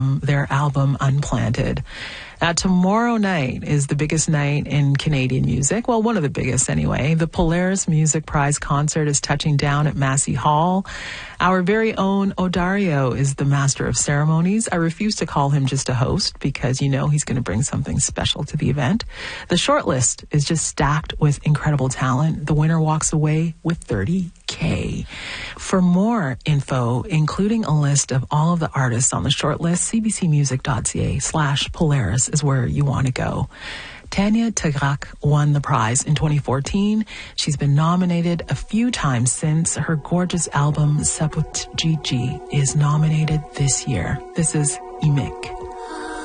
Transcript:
their album Unplanted. Tomorrow night is the biggest night in Canadian music. Well, one of the biggest anyway. The Polaris Music Prize concert is touching down at Massey Hall. Our very own Odario is the master of ceremonies. I refuse to call him just a host because, you know, he's going to bring something special to the event. The short list is just stacked with incredible talent. The winner walks away with $30K. For more info, including a list of all of the artists on the short list, cbcmusic.ca/Polaris is where you want to go. Tanya Tagaq won the prize in 2014. She's been nominated a few times since. Her gorgeous album, Saput Gigi, is nominated this year. This is Imik.